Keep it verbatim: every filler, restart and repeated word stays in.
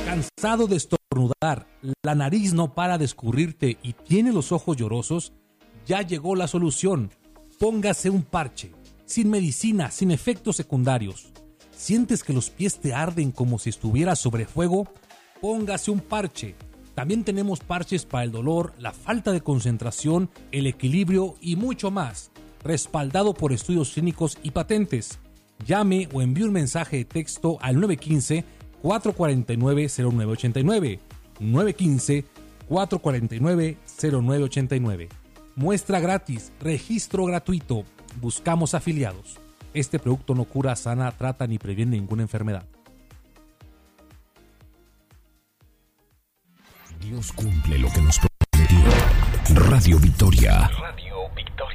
¿Cansado de estornudar, la nariz no para de escurrirte y tiene los ojos llorosos? Ya llegó la solución. Póngase un parche, sin medicina, sin efectos secundarios. ¿Sientes que los pies te arden como si estuvieras sobre fuego? Póngase un parche. También tenemos parches para el dolor, la falta de concentración, el equilibrio y mucho más. Respaldado por estudios clínicos y patentes. Llame o envíe un mensaje de texto al nueve uno cinco, cuatro cuatro nueve, cero nueve ocho nueve. nueve uno cinco, cuatro cuatro nueve, cero nueve ocho nueve. Muestra gratis, registro gratuito. Buscamos afiliados. Este producto no cura, sana, trata ni previene ninguna enfermedad. Dios cumple lo que nos prometió. Radio Victoria. Radio Victoria.